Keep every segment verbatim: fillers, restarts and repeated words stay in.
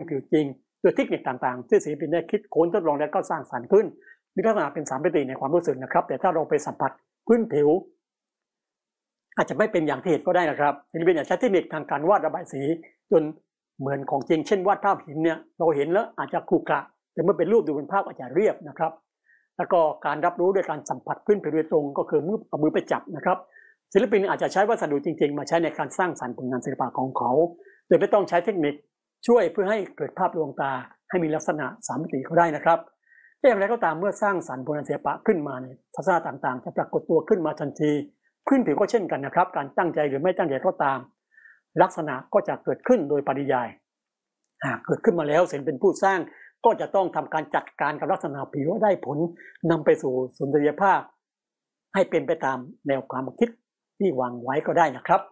ผิวจริงโดยเทคนิคต่างๆที่ศิลปินได้คิดค้นทดลองและก็สร้างสรรค์ขึ้นมีลักษณะเป็นสามมิติในความรู้สึกนะครับแต่ถ้าเราไปสัมผัสพื้นผิวอาจจะไม่เป็นอย่างที่เห็นก็ได้นะครับศิลปินอาจจะใช้เทคนิคทางการวาดระบายสีจนเหมือนของจริงเช่นวาดภาพหินเนี่ยเราเห็นแล้วอาจจะขรุขระแต่เมื่อเป็นรูปดูเป็นภาพอาจจะเรียบนะครับแล้วก็การรับรู้ด้วยการสัมผัสพื้นผิวโดยตรงก็คือมือเอามือไปจับนะครับศิลปินอาจจะใช้วัสดุจริงๆมาใช้ในการสร้างสรรค์ผลงานศิลปะของเขาโดยไม่ต้องใช้เทคนิคช่วยเพื่อให้เกิดภาพลวงตาให้มีลักษณะสามมิติก็ได้นะครับแต่อย่างไรก็ตามเมื่อสร้างสรรค์ผลงานศิลปะขึ้นมาเนี่ยทัศนะต่างๆจะปรากฏตัวขึ้นมาทันทีพื้นผิวก็เช่นกันนะครับการตั้งใจหรือไม่ตั้งใจก็ตามลักษณะก็จะเกิดขึ้นโดยปริยายหากเกิดขึ้นมาแล้วศิลปินเป็นผู้สร้างก็จะต้องทำการจัดการกับลักษณะผิวให้ได้ผลนำไปสู่สุนทรียภาพให้เป็นไปตามแนวความคิดที่วางไว้ก็ได้นะครับ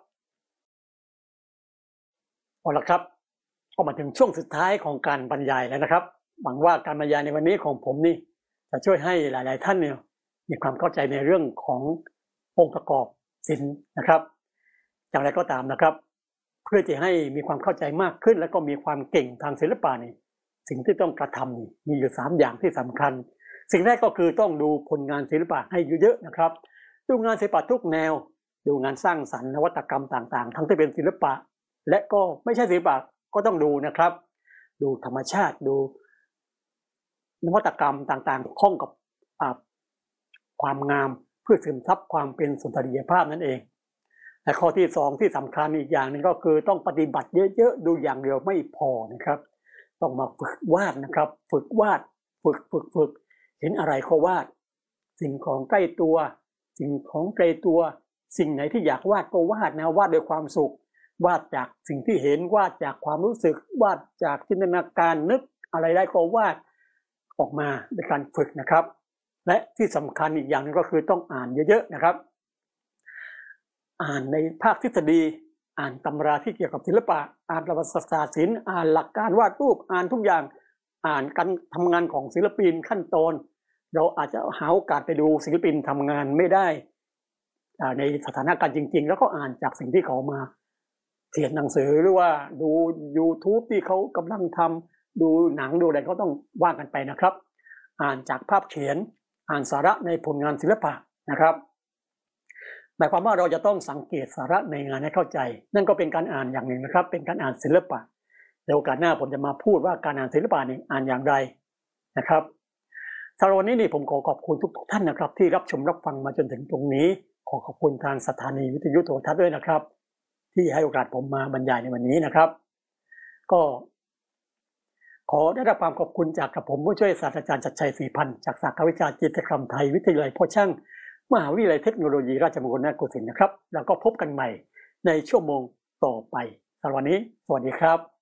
เอาละครับก็มาถึงช่วงสุดท้ายของการบรรยายแล้วนะครับหวังว่าการบรรยายในวันนี้ของผมนี่จะช่วยให้หลายๆท่านเนี่ยมีความเข้าใจในเรื่องขององค์ประกอบศิลป์นะครับอย่างไรก็ตามนะครับเพื่อที่ให้มีความเข้าใจมากขึ้นและก็มีความเก่งทางศิลปะนี่สิ่งที่ต้องกระทำมีอยู่สามอย่างที่สำคัญสิ่งแรกก็คือต้องดูผลงานศิลปะให้เยอะๆนะครับดูงานศิลปะทุกแนวดูงานสร้างสรรค์นวัตกรรมต่างๆทั้งที่เป็นศิลปะและก็ไม่ใช่ศิลปะก็ต้องดูนะครับดูธรรมชาติดูนวัตกรรมต่างๆข้องกับความงามเพื่อซึมซับความเป็นสุนทรียภาพนั่นเองและข้อที่สองที่สำคัญอีกอย่างหนึ่งก็คือต้องปฏิบัติเยอะๆดูอย่างเดียวไม่พอนะครับต้องมาฝึกวาดนะครับฝึกวาดฝึกฝึกฝึกเห็นอะไรก็วาดสิ่งของใกล้ตัวสิ่งของไกลตัวสิ่งไหนที่อยากวาดก็วาดนะวาดด้วยความสุขวาดจากสิ่งที่เห็นวาดจากความรู้สึกวาดจากจินตนาการนึกอะไรได้ก็วาดออกมาในการฝึกนะครับและที่สำคัญอีกอย่างนึงก็คือต้องอ่านเยอะๆนะครับอ่านในภาคทฤษฎีอ่านตำราที่เกี่ยวกับศิลปะอ่านประวัติศาสตร์ศิลป์อ่านหลักการวาดรูปอ่านทุกอย่างอ่านการทำงานของศิลปินขั้นตอนเราอาจจะหาโอกาสไปดูศิลปินทำงานไม่ได้ในสถานการณ์จริงๆแล้วก็อ่านจากสิ่งที่เขามาเขียนหนังสือหรือว่าดู YouTube ที่เขากำลังทำดูหนังดูอะไรก็ต้องว่ากันไปนะครับอ่านจากภาพเขียนอ่านสาระในผลงานศิลปะนะครับหมายความว่าเราจะต้องสังเกตสาระในงานให้เข้าใจนั่นก็เป็นการอ่านอย่างหนึ่งนะครับเป็นการอ่านศิลปะในโอกาสหน้าผมจะมาพูดว่าการอ่านศิลปะนี่อ่านอย่างไรนะครับสำหรับวันนี้นี่ผมขอขอบคุณทุกท่านนะครับที่รับชมรับฟังมาจนถึงตรงนี้ขอขอบคุณทางสถานีวิทยุโทรทัศน์ด้วยนะครับที่ให้โอกาสผมมาบรรยายในวันนี้นะครับก็ขอได้รับความขอบคุณจากกับผมผู้ช่วยศาสตราจารย์ชัดชัยศรีพันธ์จากสาขาวิชาจิตรกรรมไทยวิทยาลัยพ่อช่างมหาวิทยาลัยเทคโนโลยีราชมงคลนครศรีนะครับแล้วก็พบกันใหม่ในชั่วโมงต่อไปสำหรับวันนี้สวัสดีครับ